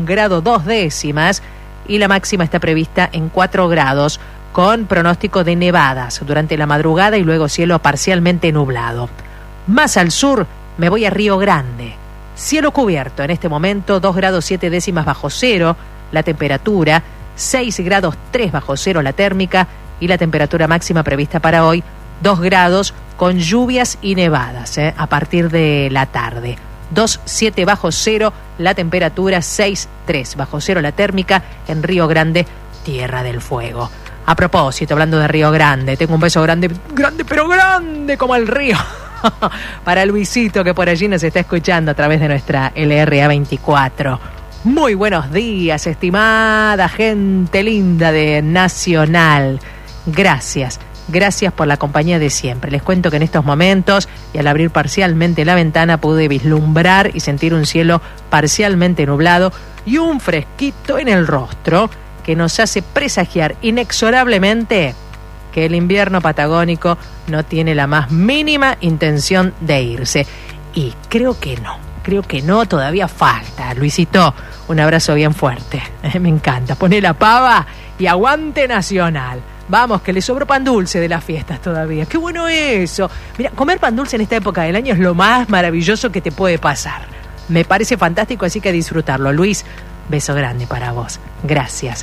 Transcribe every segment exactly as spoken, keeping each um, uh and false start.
grado dos décimas y la máxima está prevista en cuatro grados, con pronóstico de nevadas durante la madrugada y luego cielo parcialmente nublado. Más al sur me voy a Río Grande. Cielo cubierto en este momento, dos grados siete décimas bajo cero la temperatura, seis grados tres bajo cero la térmica y la temperatura máxima prevista para hoy, dos grados con lluvias y nevadas eh, a partir de la tarde. dos siete bajo cero la temperatura, seis tres bajo cero la térmica en Río Grande, Tierra del Fuego. A propósito, hablando de Río Grande, tengo un beso grande, grande pero grande como el río, para Luisito, que por allí nos está escuchando a través de nuestra L R A veinticuatro. Muy buenos días, estimada gente linda de Nacional. Gracias, gracias por la compañía de siempre. Les cuento que en estos momentos, y al abrir parcialmente la ventana, pude vislumbrar y sentir un cielo parcialmente nublado y un fresquito en el rostro que nos hace presagiar inexorablemente que el invierno patagónico no tiene la más mínima intención de irse. Y creo que no, creo que no, todavía falta. Luisito, un abrazo bien fuerte. Eh, me encanta. Poné la pava y aguante Nacional. Vamos, que le sobró pan dulce de las fiestas todavía. ¡Qué bueno eso! Mira, comer pan dulce en esta época del año es lo más maravilloso que te puede pasar. Me parece fantástico, así que disfrutarlo. Luis, beso grande para vos. Gracias.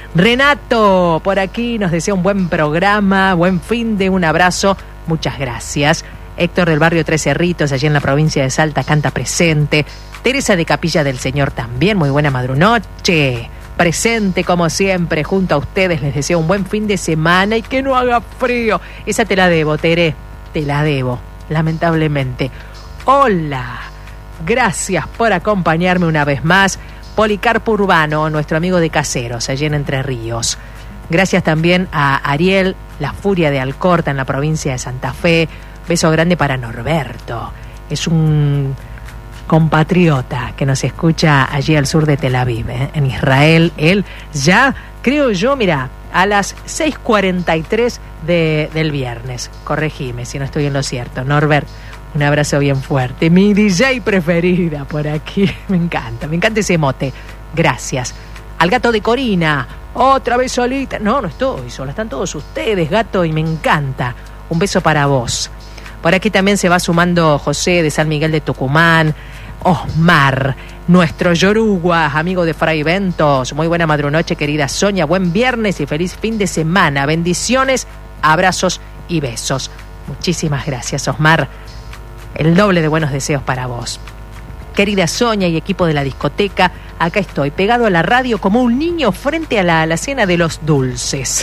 Renato, por aquí nos desea un buen programa, buen fin de, un abrazo. Muchas gracias. Héctor del barrio Tres Cerritos, allí en la provincia de Salta, canta presente. Teresa de Capilla del Señor también, muy buena madrunoche. Presente como siempre, junto a ustedes, les deseo un buen fin de semana y que no haga frío. Esa te la debo, Tere, te la debo, lamentablemente. Hola, gracias por acompañarme una vez más. Policarpo Urbano, nuestro amigo de Caseros, allí en Entre Ríos. Gracias también a Ariel, la furia de Alcorta, en la provincia de Santa Fe. Beso grande para Norberto. Es un compatriota que nos escucha allí al sur de Tel Aviv, ¿eh? En Israel. Él ya, creo yo, mira, a las seis cuarenta y tres de, del viernes. Corregime si no estoy en lo cierto. Norbert, un abrazo bien fuerte. Mi D J preferida por aquí. Me encanta, me encanta ese mote. Gracias. Al gato de Corina, otra vez solita. No, no estoy sola, están todos ustedes, gato, y me encanta. Un beso para vos. Por aquí también se va sumando José de San Miguel de Tucumán. Osmar, nuestro Yoruba, amigo de Fray Ventos. Muy buena madrunoche, querida Sonia. Buen viernes y feliz fin de semana. Bendiciones, abrazos y besos. Muchísimas gracias, Osmar. El doble de buenos deseos para vos. Querida Sonia y equipo de la discoteca, acá estoy, pegado a la radio como un niño frente a la alacena de los dulces.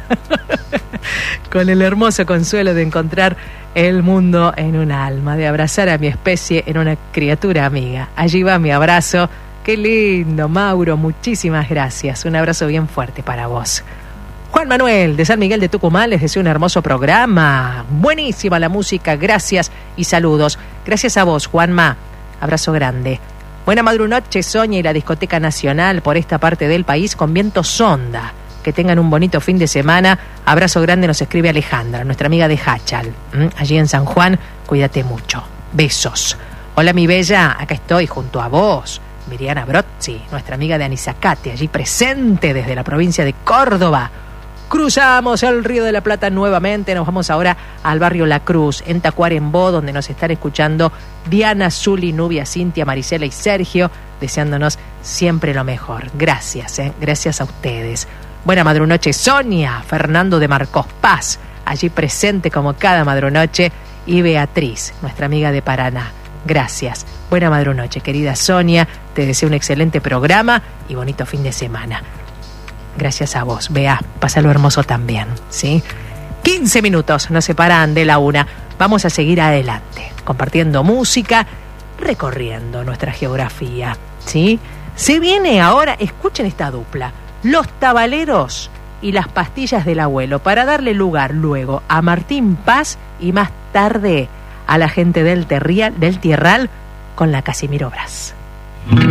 Con el hermoso consuelo de encontrar el mundo en un alma, de abrazar a mi especie en una criatura amiga. Allí va mi abrazo. Qué lindo, Mauro, muchísimas gracias. Un abrazo bien fuerte para vos. Juan Manuel, de San Miguel de Tucumán, les deseo un hermoso programa. Buenísima la música, gracias y saludos. Gracias a vos, Juanma. Abrazo grande. Buena madrunoche, Sonia y la Discoteca Nacional por esta parte del país con viento sonda. Que tengan un bonito fin de semana. Abrazo grande, nos escribe Alejandra, nuestra amiga de Hachal. ¿Mm? Allí en San Juan, cuídate mucho. Besos. Hola, mi bella, acá estoy junto a vos. Miriana Brozzi, nuestra amiga de Anizacate, allí presente desde la provincia de Córdoba. Cruzamos el Río de la Plata nuevamente, nos vamos ahora al barrio La Cruz, en Tacuarembó, donde nos están escuchando Diana, Zuli, Nubia, Cintia, Marisela y Sergio, deseándonos siempre lo mejor. Gracias, ¿eh? Gracias a ustedes. Buena madrunoche, Sonia, Fernando de Marcos Paz, allí presente como cada madrunoche, y Beatriz, nuestra amiga de Paraná. Gracias. Buena madrunoche, querida Sonia, te deseo un excelente programa y bonito fin de semana. Gracias a vos, Bea, pásalo hermoso también, ¿sí? quince minutos nos separan de la una. Vamos a seguir adelante, compartiendo música, recorriendo nuestra geografía, ¿sí? Se viene ahora, escuchen esta dupla, Los Tabaleros y las Pastillas del Abuelo, para darle lugar luego a Martín Paz y más tarde a la gente del, Terrial, del Tierral con la Casimiro Brás.